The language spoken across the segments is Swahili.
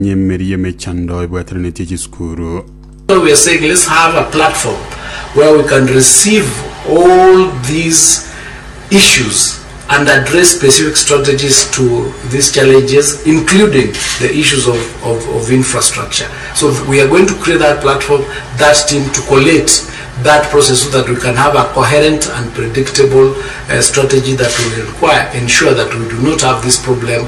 Nyemeriye mechando ibwaterane skuru. So we are saying let's have a platform where we can receive all these issues and address specific strategies to these challenges, including the issues of infrastructure. So we are going to create that platform, that team to collate that process so that we can have a coherent and predictable strategy that will ensure that we do not have this problem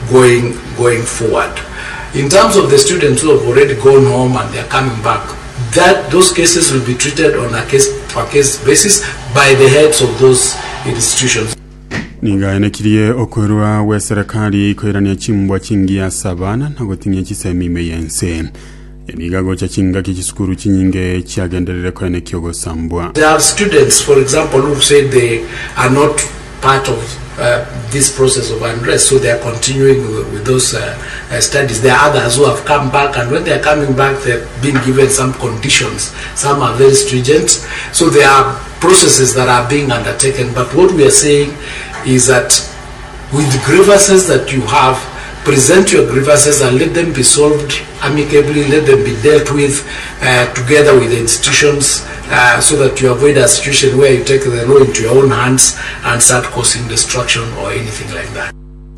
going forward. In terms of the students who have already gone home and they are coming back, those cases will be treated on a case-by-case basis by the heads of those institutions. Ningaenekirie okwerwa we serikali koirania chimbwa chingia sabana na gotinye chisemi meyense. Enigago cha chinga kichisukuru chinyinge chiagenderere koene kyogo sambwa. There are students, for example, who said they are not part of this process of unrest, so they are continuing with those studies. There are others who have come back, and when they are coming back, they have been given some conditions. Some are very stringent, so there are processes that are being undertaken. But what we are saying is that with the grievances that you have, present your grievances and let them be solved amicably, let them be dealt with together with the institutions so that you avoid a situation where you take the law into your own hands and start causing destruction or anything like that.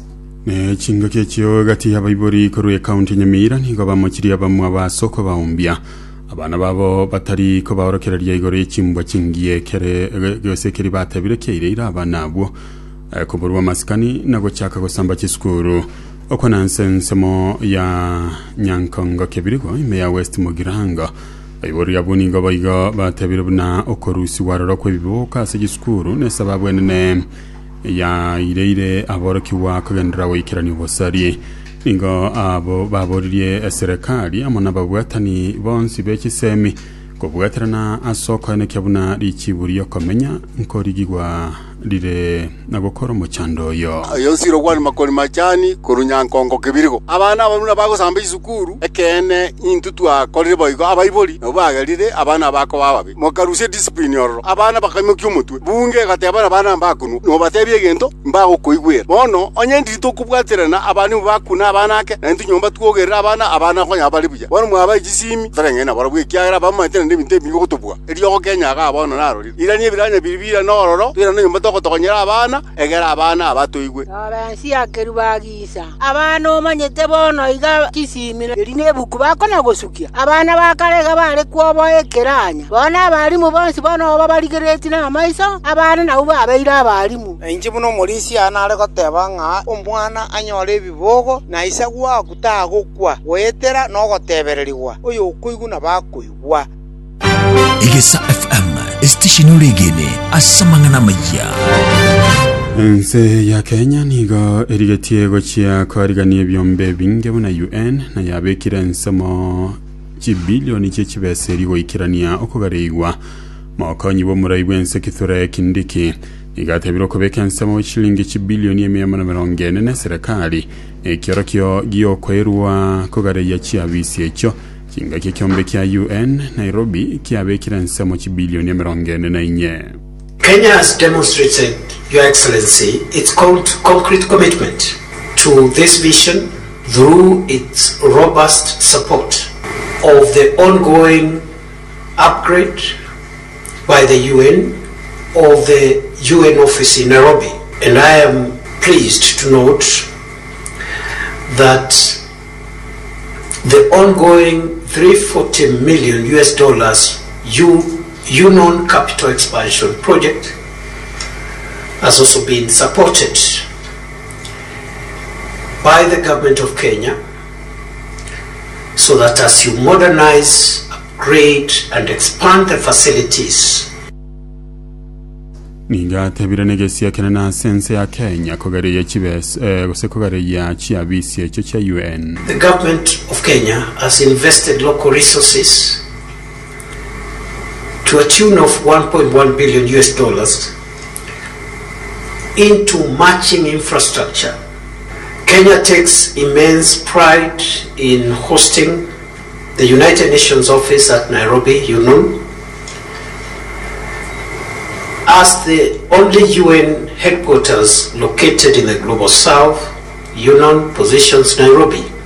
Chinga kechio gati abaibori koruye county Nyamira nigo bamukiriye bamwe abasoko baumbya abana babo batari ko baorokereria igore chimbwa chingiye kere gose keri batabire keire abana abo kuburwa maskani nago chaka gosamba chiskuru okona nsemo ya Nyankongo kebirigo imeya West Mugiranga aibori abuningo baiga batabire buna okorusi waroro kwebiboka segiskuru ne sababu enene ya ireire aborokiwa kugendera wikirani bosari ingo abo baboririe serikali amona babwatani bonsi bekisemi kubwaterana asoko ene kyabuna rikiburiyo komenya nkorigirwa rire nagokoro muchando yo siro kwani makoni machani Nyankongo kebirigo abana abana bagosamba isukuru ekene intutu akorire boyiko abayibori obagarire abana bako bababe mokaruse discipline yoro abana bakamukyo mutwe bunge gate abana bakunu no batebye gento mbago koigwera bono onye ndito kubwaterana abani bakuna abanake nantu nyomba twogerera abana konya bali buya bono mwaba igisimi farengena barabwe kyara bamatene ndimite bigo tubwa eriyo Kenya ga bono narori iranye biranye biribira nororo twirana nyomba tokonyera abana egera abana abatoigwe abansi akerubagisa abana omanyete bono iga kisimira erine buku bakona gosukia abana bakarega bare kwobo ekeranya bona abarimu bonsi bono babarigereti na maiso abana na uba abeira abarimu enje buno molisi anare goteba nga omwana anyore ebibogo na isa gwa kutagokwa wetera no gotebererigwa oyo kuiguna bakuigwa Igesa FM station regene asamangana maya Nse ya Kenya nigo erigetie gochia kwariganie byombe binge na UN na yabekira nsemo chibilioni chechibeseri goikirania okogareigwa makonyi bo murayibwe nse kithore kindiki igatebiro kobeka nsemo shilingi chibilioni 140 na serikali ekyorokyo giyo kwerwa kogareya chiabisi echo kinga kyombe kya UN Nairobi kyabekira nsemo chibilioni 140 Kenya has demonstrated, Your Excellency, its concrete commitment to this vision through its robust support of the ongoing upgrade by the UN of the UN office in Nairobi. And I am pleased to note that the ongoing $340 million UNON capital expansion project has also been supported by the government of Kenya so that as you modernize, upgrade and expand the facilities Niga tebira negesia kenana sense ya Kenya kogareya chibes gose kogareya chiabisi echo cha UN. The government of Kenya has invested local resources to a tune of $1.1 billion into matching infrastructure. Kenya takes immense pride in hosting the United Nations office at Nairobi, UNON, as the only UN headquarters located in the Global South. UNON positions Nairobi